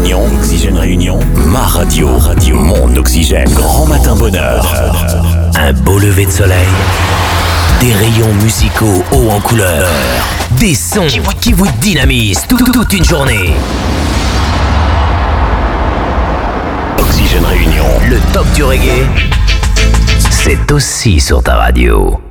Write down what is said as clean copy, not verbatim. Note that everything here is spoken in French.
Réunion, ma radio, mon oxygène, grand matin bonheur. Un beau lever de soleil, des rayons musicaux hauts en couleur, des sons qui vous dynamisent toute une journée. Oxygène Réunion, le top du reggae, c'est aussi sur ta radio.